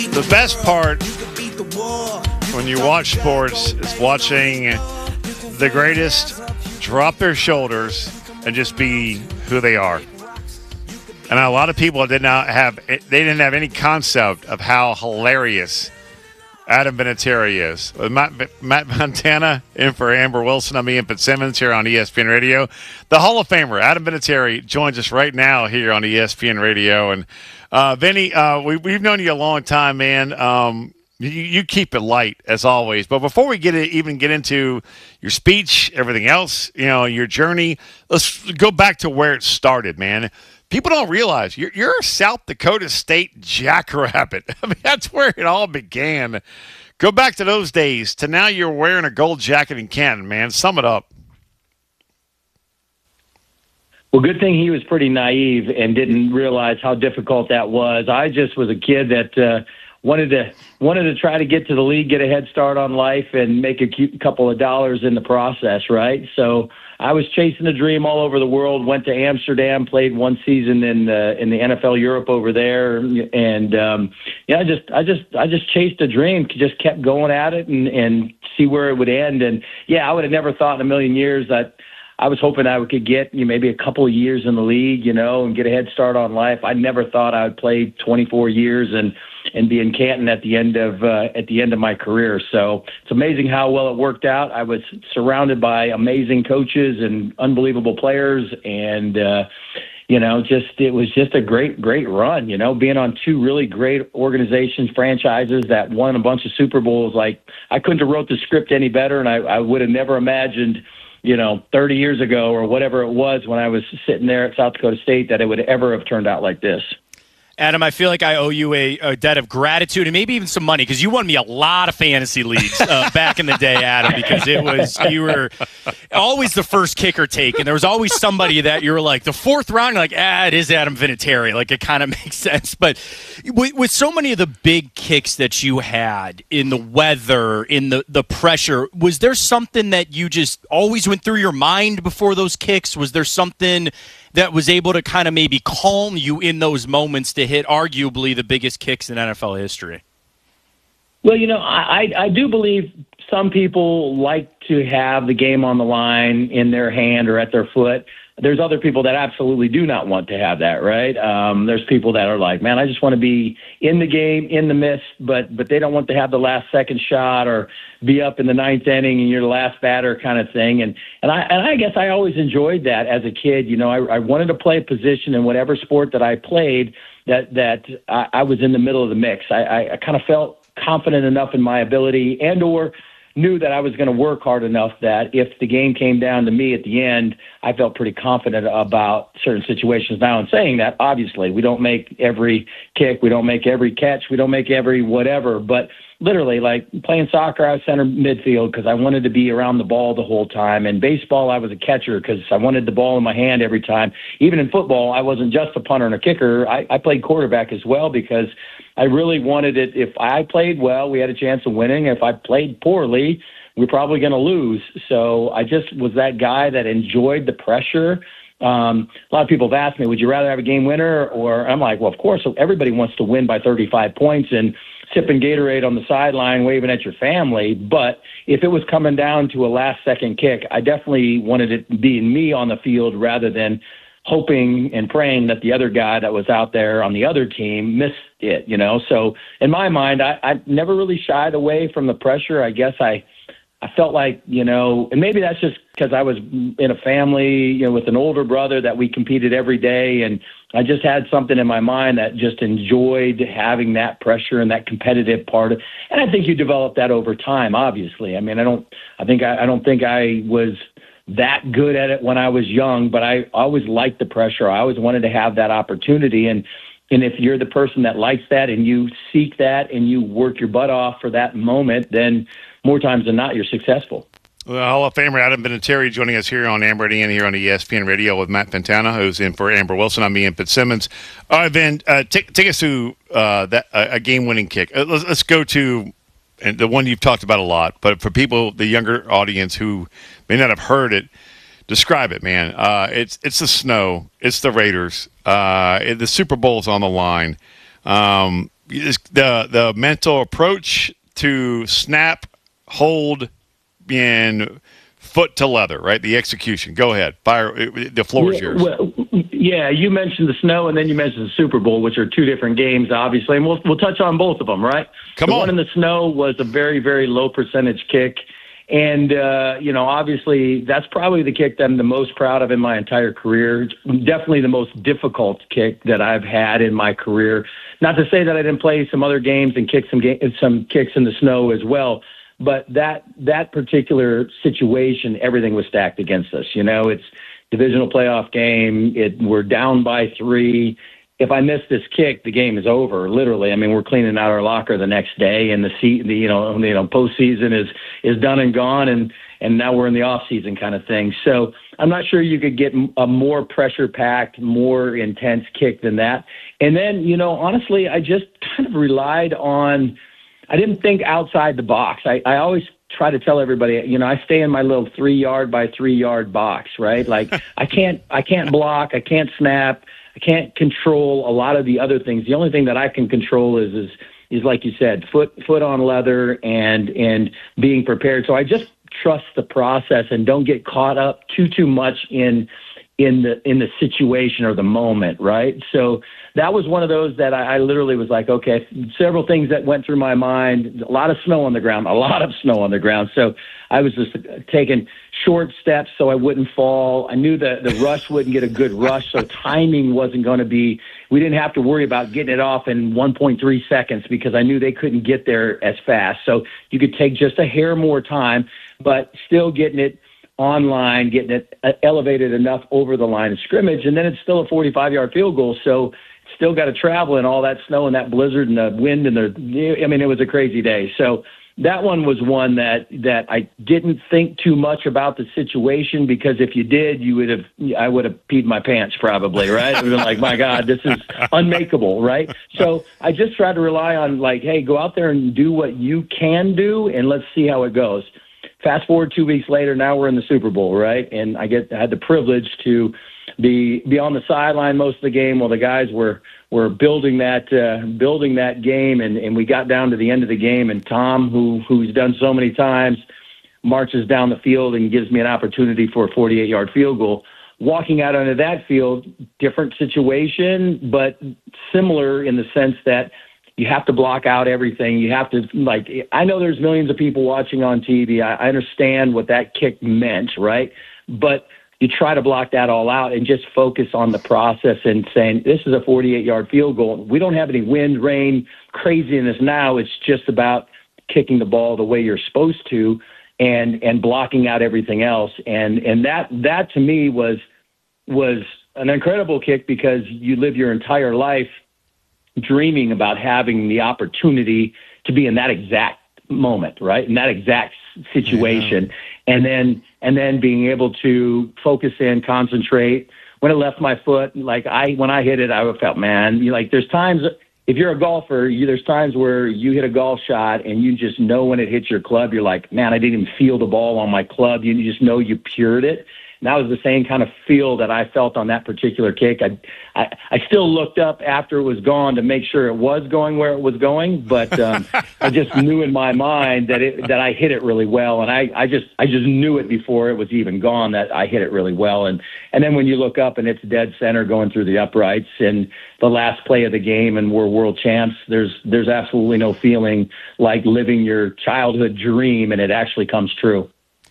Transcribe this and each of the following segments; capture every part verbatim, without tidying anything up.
The best part when you watch sports is watching the greatest drop their shoulders and just be who they are. And a lot of people did not have they didn't have any concept of how hilarious Adam Vinatieri is. With Matt, Matt Montana in for Amber Wilson. I'm Ian Fitzsimmons here on E S P N Radio. The Hall of Famer, Adam Vinatieri, joins us right now here on E S P N Radio. And, uh, Vinny, uh, we, we've known you a long time, man. Um, you, you keep it light, as always. But before we get it, even get into your speech, everything else, you know, your journey, let's go back to where it started, man. People don't realize you're, you're a South Dakota State Jackrabbit. I mean, that's where it all began. Go back to those days to now you're wearing a gold jacket in Canton, man. Sum it up. Well, good thing he was pretty naive and didn't realize how difficult that was. I just was a kid that uh, wanted to wanted to try to get to the league, get a head start on life, and make a cute couple of dollars in the process, right? So I was chasing a dream all over the world. Went to Amsterdam, played one season in the in the N F L Europe over there, and um, yeah, I just I just I just chased a dream. Just kept going at it and and see where it would end. And yeah, I would have never thought in a million years that I was hoping I could get, you know, maybe a couple of years in the league, you know, and get a head start on life. I never thought I would play twenty-four years and and be in Canton at the end of uh, at the end of my career. So it's amazing how well it worked out. I was surrounded by amazing coaches and unbelievable players, and uh, you know, just it was just a great, great run. You know, being on two really great organizations, franchises that won a bunch of Super Bowls. Like, I couldn't have wrote the script any better, and I, I would have never imagined, you know, thirty years ago or whatever it was when I was sitting there at South Dakota State, that it would ever have turned out like this. Adam, I feel like I owe you a, a debt of gratitude and maybe even some money, because you won me a lot of fantasy leagues uh, back in the day, Adam, because it was you were always the first kicker take, and there was always somebody that you were like, the fourth round, like, ah, it is Adam Vinatieri. Like, it kind of makes sense. But with, with so many of the big kicks that you had in the weather, in the, the pressure, was there something that you just always went through your mind before those kicks? Was there something that was able to kind of maybe calm you in those moments to hit arguably the biggest kicks in N F L history? Well, you know, I, I do believe some people like to have the game on the line in their hand or at their foot. There's other people that absolutely do not want to have that, right? Um, there's people that are like, man, I just want to be in the game, in the midst, but but they don't want to have the last second shot or be up in the ninth inning and you're the last batter kind of thing. And and I and I guess I always enjoyed that as a kid. You know, I, I wanted to play a position in whatever sport that I played that that I, I was in the middle of the mix. I, I, I kind of felt confident enough in my ability and or knew that I was going to work hard enough that if the game came down to me at the end, I felt pretty confident about certain situations. Now, in saying that, obviously, we don't make every kick, we don't make every catch, we don't make every whatever, but literally, like playing soccer, I was center midfield because I wanted to be around the ball the whole time. And baseball, I was a catcher because I wanted the ball in my hand every time. Even in football, I wasn't just a punter and a kicker. I, I played quarterback as well because I really wanted it. If I played well, we had a chance of winning. If I played poorly, we're probably going to lose. So I just was that guy that enjoyed the pressure. Um, a lot of people have asked me, would you rather have a game winner? Or I'm like, well, of course, everybody wants to win by thirty-five points and sipping Gatorade on the sideline, waving at your family. But if it was coming down to a last-second kick, I definitely wanted it being me on the field rather than hoping and praying that the other guy that was out there on the other team missed it, you know? So in my mind, I, I never really shied away from the pressure. I guess I, I felt like, you know, and maybe that's just because I was in a family, you know, with an older brother that we competed every day. And I just had something in my mind that just enjoyed having that pressure and that competitive part. And I think you develop that over time, obviously. I mean, I don't, I think I, I don't think I was that good at it when I was young, but I always liked the pressure. I always wanted to have that opportunity. And, and if you're the person that likes that and you seek that and you work your butt off for that moment, then more times than not, you're successful. Well, Hall of Famer Adam Vinatieri joining us here on Amber and here on E S P N Radio with Matt Fontana, who's in for Amber Wilson. I'm Ian Fitzsimmons. All right, Vin, uh, take, take us through uh, that uh, a game-winning kick. Uh, let's, let's go to and the one you've talked about a lot, but for people, the younger audience who may not have heard it, describe it, man. Uh, it's it's the snow. It's the Raiders. Uh, it, the Super Bowl's on the line. Um, the the mental approach to snap, hold, and foot to leather, right? The execution. Go ahead. Fire. The floor is yeah, yours. Well, yeah, you mentioned the snow, and then you mentioned the Super Bowl, which are two different games, obviously, and we'll we'll touch on both of them, right? Come the on. one in the snow was a very, very low percentage kick, and uh, you know, obviously, that's probably the kick that I'm the most proud of in my entire career. It's definitely the most difficult kick that I've had in my career. Not to say that I didn't play some other games and kick some ga- some kicks in the snow as well. But that that particular situation, everything was stacked against us. You know, it's divisional playoff game. It we're down by three. If I miss this kick, the game is over. Literally, I mean, we're cleaning out our locker the next day, and the seat, the you know, you know, postseason is is done and gone, and and now we're in the off season kind of thing. So I'm not sure you could get a more pressure packed, more intense kick than that. And then, you know, honestly, I just kind of relied on. I didn't think outside the box. I, I always try to tell everybody, you know, I stay in my little three yard by three yard box, right? Like I can't, I can't block, I can't snap, I can't control a lot of the other things. The only thing that I can control is, is, is like you said, foot, foot on leather and, and being prepared. So I just trust the process and don't get caught up too, too much in, in the, in the situation or the moment. Right. So that was one of those that I, I literally was like, okay, several things that went through my mind, a lot of snow on the ground, a lot of snow on the ground. So I was just taking short steps so I wouldn't fall. I knew that the rush wouldn't get a good rush. So timing wasn't going to be, we didn't have to worry about getting it off in one point three seconds because I knew they couldn't get there as fast. So you could take just a hair more time, but still getting it online, getting it elevated enough over the line of scrimmage. And then it's still a forty-five yard field goal. So still got to travel in all that snow and that blizzard and the wind and the, I mean, it was a crazy day. So that one was one that, that I didn't think too much about the situation because if you did, you would have, I would have peed my pants probably, right? I would have been like, my God, this is unmakeable, right? So I just tried to rely on like, hey, go out there and do what you can do and let's see how it goes. Fast forward two weeks later, now we're in the Super Bowl, right? And I get I had the privilege to be be on the sideline most of the game while the guys were were building that uh, building that game, and, and we got down to the end of the game, and Tom, who who's done so many times, marches down the field and gives me an opportunity for a forty-eight yard field goal. Walking out onto that field, different situation, but similar in the sense that you have to block out everything. You have to, like, I know there's millions of people watching on T V. I, I understand what that kick meant, right? But you try to block that all out and just focus on the process and saying, this is a forty-eight yard field goal. We don't have any wind, rain, craziness now. It's just about kicking the ball the way you're supposed to and, and blocking out everything else. And, and that, that to me was, was an incredible kick because you live your entire life dreaming about having the opportunity to be in that exact moment, right? In that exact situation. Yeah. And then, and then being able to focus in, concentrate. When it left my foot, like I, when I hit it, I felt, man, you like, there's times, if you're a golfer, you, there's times where you hit a golf shot and you just know when it hits your club, you're like, man, I didn't even feel the ball on my club. You just know you pured it. And that was the same kind of feel that I felt on that particular kick. I, I, I still looked up after it was gone to make sure it was going where it was going, but um, I just knew in my mind that it that I hit it really well, and I, I just I just knew it before it was even gone that I hit it really well. And and then when you look up and it's dead center going through the uprights and the last play of the game and we're world champs, there's there's absolutely no feeling like living your childhood dream and it actually comes true.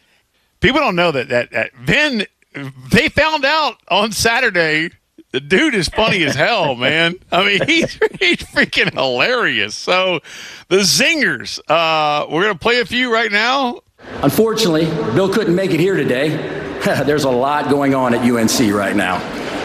People don't know that, that, that Vin, they found out on Saturday, the dude is funny as hell, man. I mean, he's, he's freaking hilarious. So the Zingers, uh, we're going to play a few right now. Unfortunately, Bill couldn't make it here today. There's a lot going on at U N C right now.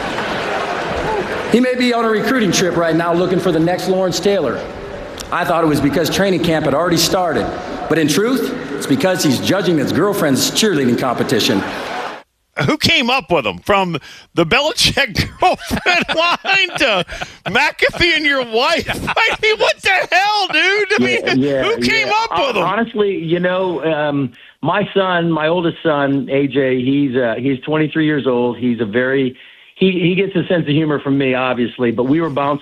He may be on a recruiting trip right now looking for the next Lawrence Taylor. I thought it was because training camp had already started. But in truth, it's because he's judging his girlfriend's cheerleading competition. Who came up with him? From the Belichick girlfriend line to McAfee and your wife? I mean, what the hell, dude? I mean, yeah, yeah, who came yeah. up with him? Honestly, you know, um, my son, my oldest son, A J, he's uh, he's twenty-three years old. He's a very He he gets a sense of humor from me, obviously, but we were bouncing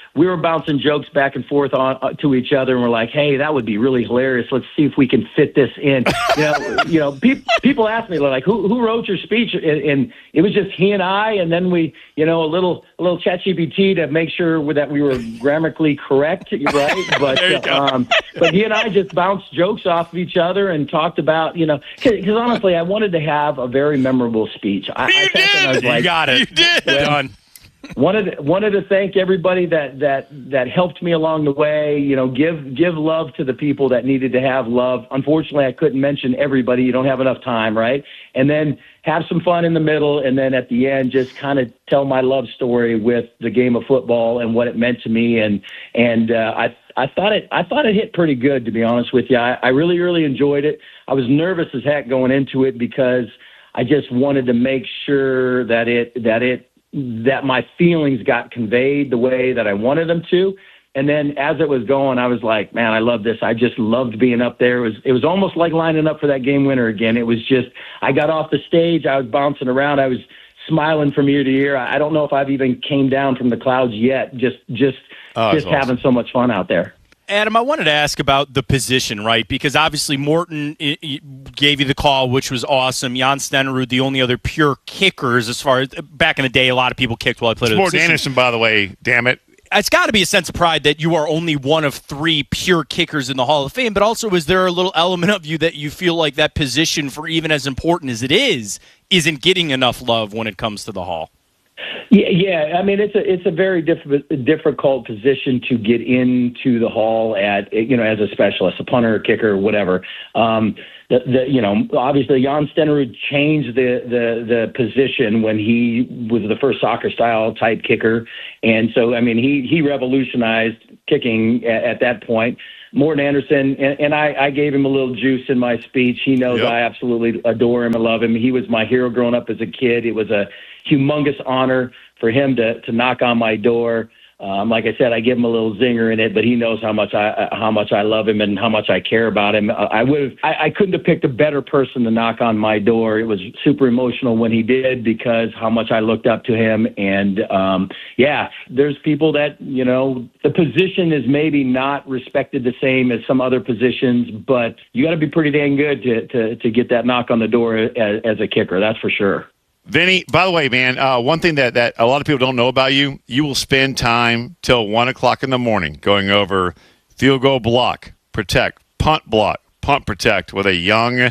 we were bouncing jokes back and forth on uh, to each other, and we're like, hey, that would be really hilarious. Let's see if we can fit this in. You know, you know, pe- people ask me, like, who who wrote your speech? And, and it was just he and I, and then we, you know, a little a little ChatGPT to make sure that we were grammatically correct, right? But uh, um, but he and I just bounced jokes off of each other and talked about, you know, because honestly, I wanted to have a very memorable speech. I, you I did. I was like, you got it. You did. Well done. wanted wanted to thank everybody that that that helped me along the way. You know, give give love to the people that needed to have love. Unfortunately, I couldn't mention everybody. You don't have enough time, right? And then have some fun in the middle, and then at the end, just kind of tell my love story with the game of football and what it meant to me. And and uh, I I thought it I thought it hit pretty good, to be honest with you. I, I really really enjoyed it. I was nervous as heck going into it because I just wanted to make sure that it that it. that my feelings got conveyed the way that I wanted them to. And then as it was going, I was like, man, I love this. I just loved being up there. It was, it was almost like lining up for that game winner again. It was just, I got off the stage. I was bouncing around. I was smiling from ear to ear. I don't know if I've even came down from the clouds yet. Just, just, oh, just awesome. having so much fun out there. Adam, I wanted to ask about the position, right? Because obviously Morton gave you the call, which was awesome. Jan Stenerud, the only other pure kickers as far as back in the day, a lot of people kicked while I played. It's Morton Anderson, by the way, damn it. It's got to be a sense of pride that you are only one of three pure kickers in the Hall of Fame, but also is there a little element of you that you feel like that position, for even as important as it is, isn't getting enough love when it comes to the Hall? Yeah, yeah. I mean, it's a it's a very diff- difficult position to get into the Hall at, you know, as a specialist, a punter, kicker, whatever. Um, the, the you know, obviously Jan Stenerud changed the, the the position when he was the first soccer style type kicker, and so I mean he he revolutionized kicking at, at that point. Morton Anderson, and, and I, I gave him a little juice in my speech. He knows yep. I absolutely adore him and love him. He was my hero growing up as a kid. It was a humongous honor for him to to knock on my door. Um, like I said, I give him a little zinger in it, but he knows how much I how much I love him and how much I care about him. I would I, I couldn't have picked a better person to knock on my door. It was super emotional when he did because how much I looked up to him. And um, yeah, there's people that, you know, the position is maybe not respected the same as some other positions, but you got to be pretty dang good to, to to get that knock on the door as, as a kicker. That's for sure. Vinny, by the way, man, uh, one thing that, that a lot of people don't know about you, you will spend time till one o'clock in the morning going over field goal block, protect, punt block, punt protect with a young,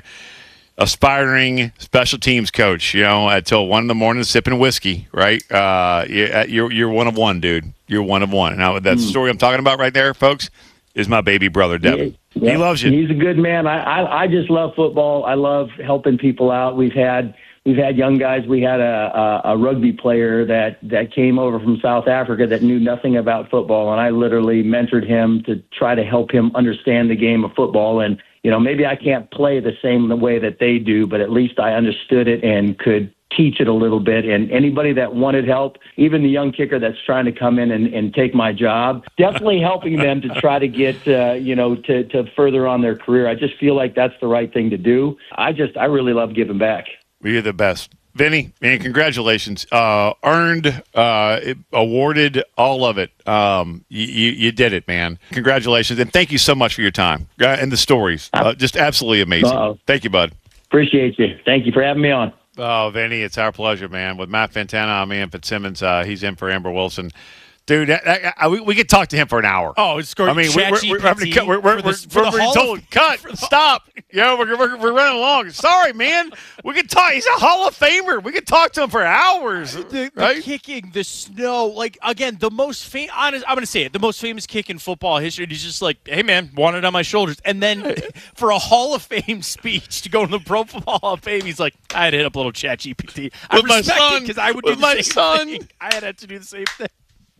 aspiring special teams coach, you know, until one in the morning sipping whiskey, right? Uh, you're, you're one of one, dude. You're one of one. Now, that mm. story I'm talking about right there, folks, is my baby brother, Devin. Yeah, he loves you. He's a good man. I, I, I just love football. I love helping people out. We've had... We've had young guys. We had a, a, a rugby player that, that came over from South Africa that knew nothing about football, and I literally mentored him to try to help him understand the game of football. And, you know, maybe I can't play the same way that they do, but at least I understood it and could teach it a little bit. And anybody that wanted help, even the young kicker that's trying to come in and, and take my job, definitely helping them to try to get, uh, you know, to, to further on their career. I just feel like that's the right thing to do. I just, I really love giving back. You're the best. Vinny, man, congratulations. Uh, earned, uh, awarded, all of it. Um, you, you, you did it, man. Congratulations, and thank you so much for your time uh, and the stories. Uh, just absolutely amazing. Uh-oh. Thank you, bud. Appreciate you. Thank you for having me on. Oh, Vinny, it's our pleasure, man. With Matt Fantana, I'm Ian Fitzsimmons. Uh, he's in for Amber Wilson. Dude, that, that, I, we, we could talk to him for an hour. Oh, it's great. I mean, we're, we're, we're having to cut. We're, we're, the, we're, we're told, of, cut, stop. You know, we're, we're, we're running along. Sorry, man. We could talk. He's a Hall of Famer. We could talk to him for hours. The, right? the kicking, the snow. Like, again, the most famous, I'm going to say it, the most famous kick in football history. He's just like, hey, man, want it on my shoulders. And then for a Hall of Fame speech to go to the Pro Football Hall of Fame, he's like, I had to hit up a little chat G P T. I With respect my son. it because I would With do the my same son. thing. I had to do the same thing.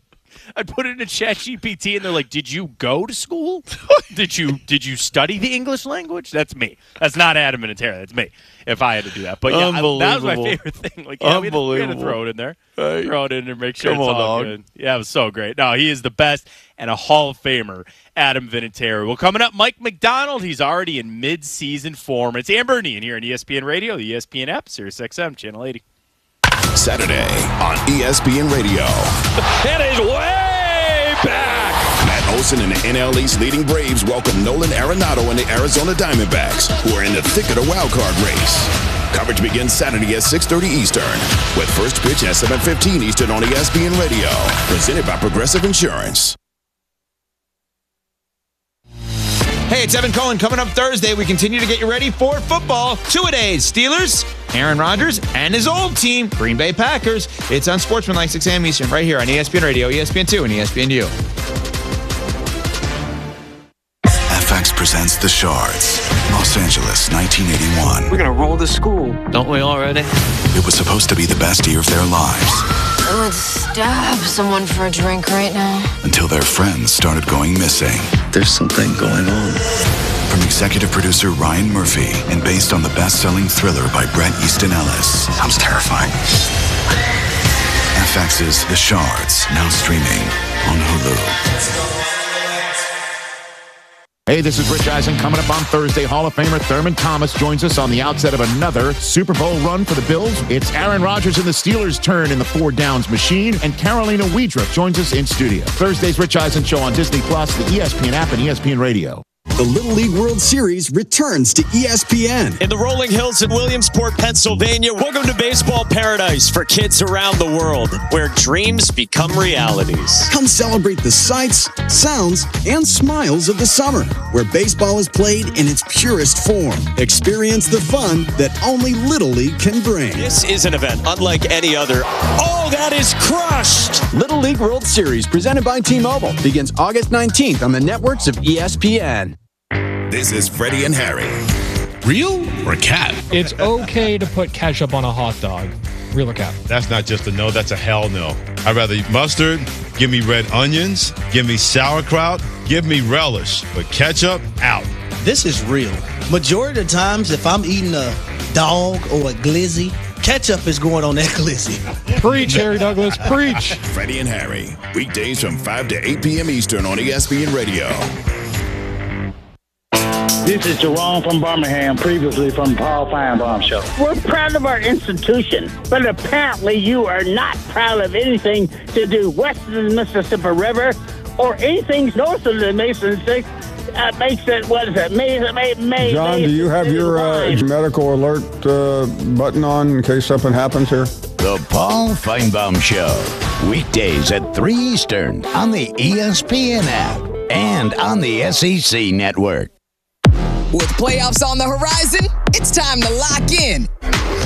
I put it in Chat G P T, and they're like, "Did you go to school? did you did you study the English language?" That's me. That's not Adam Vinatieri. That's me. If I had to do that, but yeah, I, that was my favorite thing. Like, yeah, we had, to, we had to throw it in there, hey, throw it in there, make sure it's all dog. good. Yeah, it was so great. No, he is the best and a Hall of Famer, Adam Vinatieri. Well, coming up, Mike McDonald. He's already in mid-season form. It's Amber and Ian here on E S P N Radio, the E S P N app, Sirius X M, Channel eighty. Saturday on E S P N Radio. It is way back. Olsen and the N L East leading Braves welcome Nolan Arenado and the Arizona Diamondbacks, who are in the thick of the wild card race. Coverage begins Saturday at six thirty Eastern, with first pitch at seven fifteen Eastern on E S P N Radio. Presented by Progressive Insurance. Hey, it's Evan Cohen. Coming up Thursday, we continue to get you ready for football. Two-a-days. Steelers, Aaron Rodgers, and his old team, Green Bay Packers. It's on Sportsmanlike, six a.m. Eastern, right here on E S P N Radio, E S P N two, and E S P N U. F X presents The Shards, Los Angeles, nineteen eighty-one. We're going to roll the school, don't we already? It was supposed to be the best year of their lives. I would stab someone for a drink right now. Until their friends started going missing. There's something going on. From executive producer Ryan Murphy and based on the best-selling thriller by Bret Easton Ellis. Sounds terrifying. F X's The Shards, now streaming on Hulu. Hey, this is Rich Eisen. Coming up on Thursday, Hall of Famer Thurman Thomas joins us on the outset of another Super Bowl run for the Bills. It's Aaron Rodgers and the Steelers' turn in the four downs machine, and Carolina Wiedra joins us in studio. Thursday's Rich Eisen Show on Disney Plus, the E S P N app, and E S P N Radio. The Little League World Series returns to E S P N. In the rolling hills in Williamsport, Pennsylvania, welcome to baseball paradise for kids around the world, where dreams become realities. Come celebrate the sights, sounds, and smiles of the summer, where baseball is played in its purest form. Experience the fun that only Little League can bring. This is an event unlike any other. Oh, that is crushed! Little League World Series, presented by T-Mobile, begins August nineteenth on the networks of E S P N. This is Freddie and Harry. Real or cap? It's okay to put ketchup on a hot dog. Real or cap? That's not just a no, that's a hell no. I'd rather eat mustard, give me red onions, give me sauerkraut, give me relish. But ketchup, out. This is real. Majority of the times, if I'm eating a dog or a glizzy, ketchup is going on that glizzy. Preach, Harry Douglas, preach. Freddie and Harry, weekdays from five to eight p.m. Eastern on E S P N Radio. This is Jerome from Birmingham, previously from Paul Feinbaum Show. We're proud of our institution, but apparently you are not proud of anything to do west of the Mississippi River or anything north of the Mason Six. Uh, makes it, what is it, May, May, May, John, do you have your uh, medical alert uh, button on in case something happens here? The Paul Feinbaum Show, weekdays at three Eastern on the E S P N app and on the S E C network. With playoffs on the horizon, it's time to lock in.